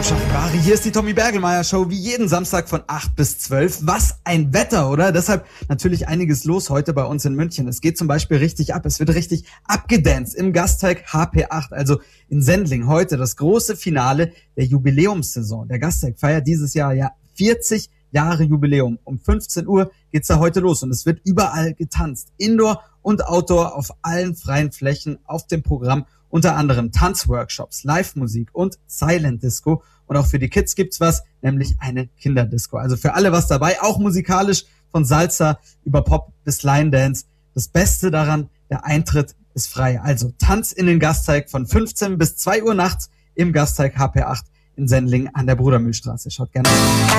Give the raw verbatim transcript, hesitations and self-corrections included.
am Charivari. Hier ist die Tommy Bergelmeier Show, wie jeden Samstag von acht bis zwölf. Was ein Wetter, oder? Deshalb natürlich einiges los heute bei uns in München. Es geht zum Beispiel richtig ab. Es wird richtig abgedanced im Gasteig H P acht, also in Sendling. Heute das große Finale der Jubiläumssaison. Der Gasteig feiert dieses Jahr ja vierzig Jahre Jubiläum. Um fünfzehn Uhr geht's da heute los und es wird überall getanzt. Indoor und Outdoor auf allen freien Flächen auf dem Programm. Unter anderem Tanzworkshops, Live-Musik und Silent Disco. Und auch für die Kids gibt's was, nämlich eine Kinderdisco. Also für alle was dabei, auch musikalisch von Salsa über Pop bis Line Dance. Das Beste daran, der Eintritt ist frei. Also Tanz in den Gasteig von fünfzehn bis zwei Uhr nachts im Gasteig H P acht in Sendling an der Brudermühlstraße. Schaut gerne rein.